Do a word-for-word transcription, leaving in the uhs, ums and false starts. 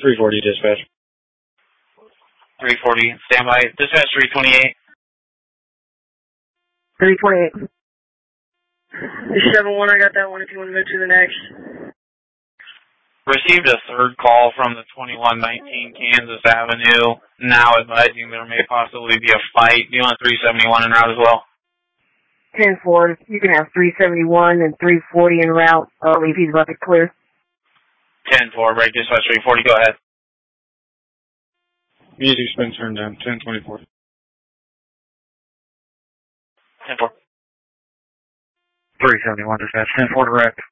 three forty, dispatch. three forty, standby. Dispatch three twenty-eight. three twenty-eight. seven one, I got that one if you want to go to the next. Received a third call from the twenty-one nineteen Kansas Avenue, now advising there may possibly be a fight. Do you want three seventy-one en route as well? ten four, you can have three seventy-one and three forty en route. I'll leave these buckets clear. ten four, break dispatch three forty, go ahead. Music's been turned down, ten twenty-four. ten four. three seventy-one, dispatch, ten four direct.